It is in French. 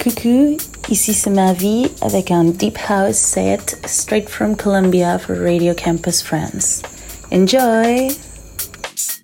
Coucou, ici c'est Mavi avec un Deep House set straight from Colombia for Radio Campus France. Enjoy!